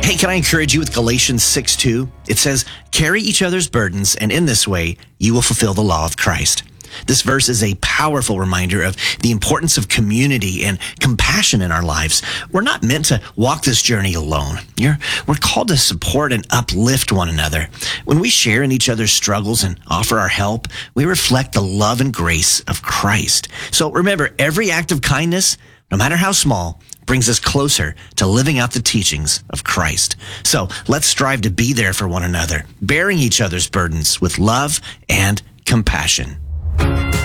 Hey, can I encourage you with Galatians 6:2? It says, carry each other's burdens, and in this way, you will fulfill the law of Christ. This verse is a powerful reminder of the importance of community and compassion in our lives. We're not meant to walk this journey alone. We're called to support and uplift one another. When we share in each other's struggles and offer our help, we reflect the love and grace of Christ. So remember, every act of kindness, no matter how small, brings us closer to living out the teachings of Christ. So let's strive to be there for one another, bearing each other's burdens with love and compassion.